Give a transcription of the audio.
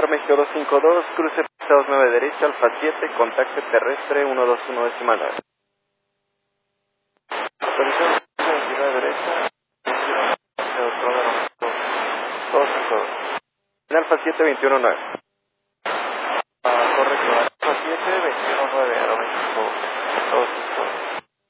Aero México 252, cruce Estados 9 derecha, Alfa 7, contacto terrestre 121 decimal 9. Actualización 29 derecha, 252. Alfa 7, 21 9.